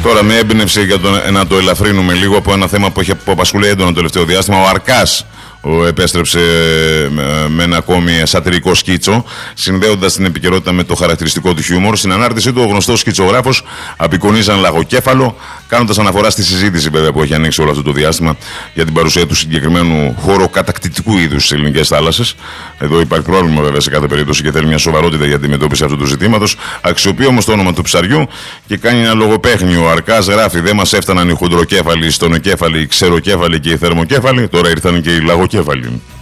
Τώρα με έμπνευση για να το ελαφρύνουμε λίγο από ένα θέμα που απασχολεί έντονα το τελευταίο διάστημα. Ο Αρκάς επέστρεψε με ένα ακόμη σατυρικό σκίτσο, συνδέοντας την επικαιρότητα με το χαρακτηριστικό του χιούμορ. Στην ανάρτησή του, ο γνωστός σκιτσογράφος απεικονίζει λαγοκέφαλο, κάνοντας αναφορά στη συζήτηση βέβαια που έχει ανοίξει όλο αυτό το διάστημα για την παρουσία του συγκεκριμένου χωροκατακτητικού είδους στις ελληνικές θάλασσες. Εδώ υπάρχει πρόβλημα βέβαια σε κάθε περίπτωση και θέλει μια σοβαρότητα για τη αντιμετώπιση αυτού του ζητήματος. Αξιοποιεί όμως το όνομα του ψαριού και κάνει ένα λογοπαίχνιο. Ο Αρκάς γράφει: δεν μας έφταναν οι χοντροκέφαλοι, οι στονοκέφαλοι, οι ξεροκέφαλοι και οι θερμοκέφαλοι, τώρα ήρθαν και οι λαγοκέφαλοι.